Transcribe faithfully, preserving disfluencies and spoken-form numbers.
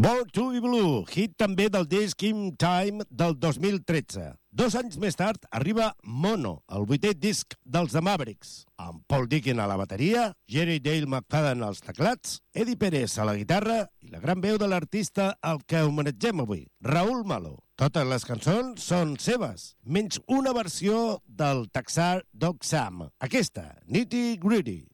Born to be Blue, hit també del disc In Time del dos mil tretze. Dos anys més tard arriba Mono, el vuitè disc dels The Mavericks, amb Paul Deakin a la bateria, Jerry Dale McFadden als teclats, Eddie Pérez a la guitarra i la gran veu de l'artista al que homenatgem avui, Raúl Malo. Totes les cançons són seves, menys una versió del texà Doc Sam. Aquesta, Nitty Gritty.